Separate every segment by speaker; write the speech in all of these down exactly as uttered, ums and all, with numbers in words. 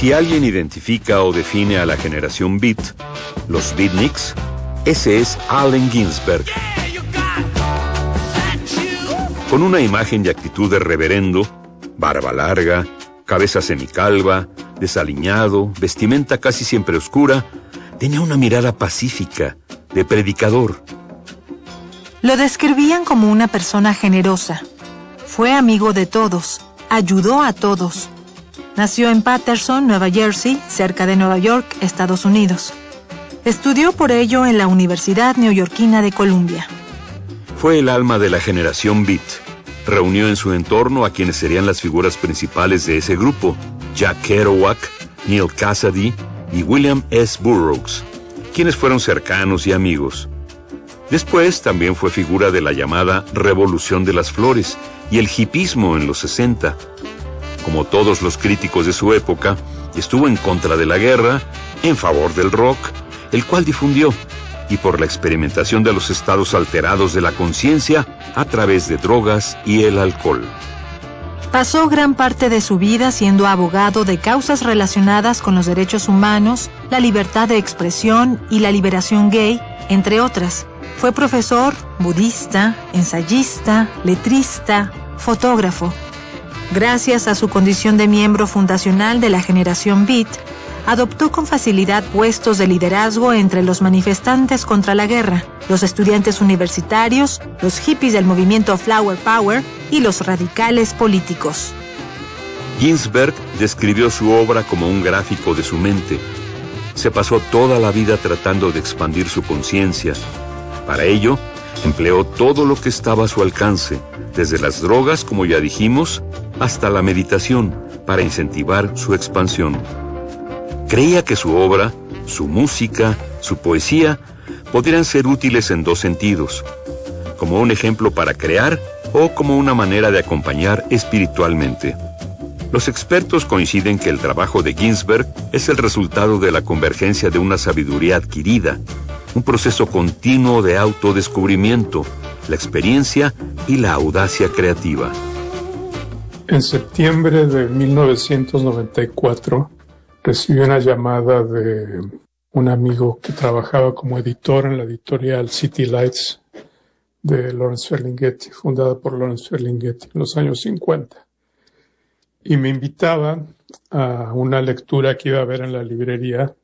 Speaker 1: Si alguien identifica o define a la generación Beat, los Beatniks, ese es Allen Ginsberg. Con una imagen y actitud de reverendo, barba larga, cabeza semicalva, desaliñado, vestimenta casi siempre oscura, tenía una mirada pacífica, de predicador.
Speaker 2: Lo describían como una persona generosa. Fue amigo de todos, ayudó a todos. Nació en Paterson, Nueva Jersey, cerca de Nueva York, Estados Unidos. Estudió por ello en la Universidad Neoyorquina de Columbia.
Speaker 1: Fue el alma de la generación Beat. Reunió en su entorno a quienes serían las figuras principales de ese grupo: Jack Kerouac, Neal Cassady y William S. Burroughs, quienes fueron cercanos y amigos. Después también fue figura de la llamada Revolución de las Flores y el hipismo en los sesenta. Como todos los críticos de su época, estuvo en contra de la guerra, en favor del rock, el cual difundió, y por la experimentación de los estados alterados de la conciencia a través de drogas y el alcohol.
Speaker 2: Pasó gran parte de su vida siendo abogado de causas relacionadas con los derechos humanos, la libertad de expresión y la liberación gay, entre otras. Fue profesor, budista, ensayista, letrista, fotógrafo. Gracias a su condición de miembro fundacional de la generación Beat, adoptó con facilidad puestos de liderazgo entre los manifestantes contra la guerra, los estudiantes universitarios, los hippies del movimiento Flower Power y los radicales políticos.
Speaker 1: Ginsberg describió su obra como un gráfico de su mente. Se pasó toda la vida tratando de expandir su conciencia. Para ello, empleó todo lo que estaba a su alcance, desde las drogas, como ya dijimos, hasta la meditación, para incentivar su expansión. Creía que su obra, su música, su poesía, podrían ser útiles en dos sentidos: como un ejemplo para crear o como una manera de acompañar espiritualmente. Los expertos coinciden que el trabajo de Ginsberg es el resultado de la convergencia de una sabiduría adquirida, un proceso continuo de autodescubrimiento, la experiencia y la audacia creativa.
Speaker 3: En septiembre de mil novecientos noventa y cuatro recibí una llamada de un amigo que trabajaba como editor en la editorial City Lights de Lawrence Ferlinghetti, fundada por Lawrence Ferlinghetti en los años cincuenta. Y me invitaba a una lectura que iba a haber en la librería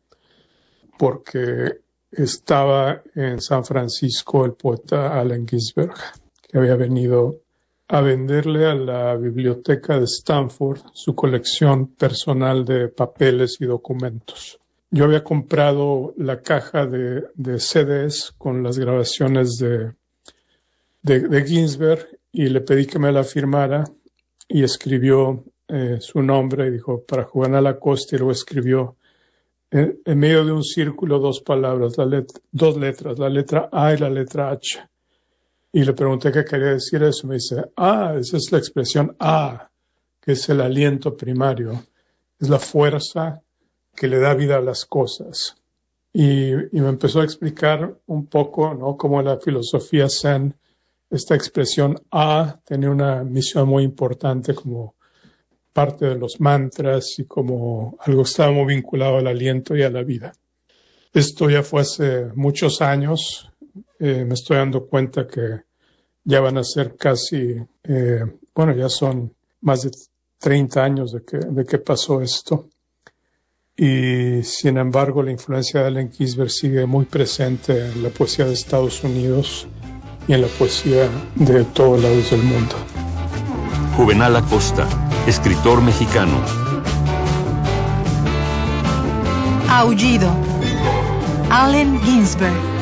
Speaker 3: porque estaba en San Francisco el poeta Allen Ginsberg, que había venido a venderle a la biblioteca de Stanford su colección personal de papeles y documentos. Yo había comprado la caja de, de C Ds con las grabaciones de, de, de Ginsberg y le pedí que me la firmara y escribió eh, su nombre y dijo para Juvenal Acosta, y luego escribió en, en medio de un círculo dos palabras, la let, dos letras, la letra A y la letra H. Y le pregunté qué quería decir eso. Me dice, ah, esa es la expresión A, que es el aliento primario. Es la fuerza que le da vida a las cosas. Y, y me empezó a explicar un poco, ¿no?, cómo la filosofía Zen, esta expresión A, tenía una misión muy importante como parte de los mantras y como algo que estaba muy vinculado al aliento y a la vida. Esto ya fue hace muchos años. Eh, me estoy dando cuenta que ya van a ser casi, eh, bueno, ya son más de treinta años de que, de que pasó esto. Y sin embargo, la influencia de Allen Ginsberg sigue muy presente en la poesía de Estados Unidos y en la poesía de todos lados del mundo.
Speaker 1: Juvenal Acosta, escritor mexicano.
Speaker 2: Aullido. Allen Ginsberg.